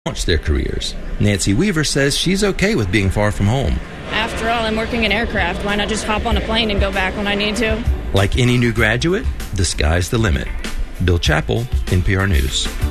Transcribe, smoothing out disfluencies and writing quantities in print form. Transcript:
launch their careers. Nancy Weaver says she's okay with being far from home. After all, I'm working in aircraft. Why not just hop on a plane and go back when I need to? Like any new graduate, the sky's the limit. Bill Chappell, NPR News.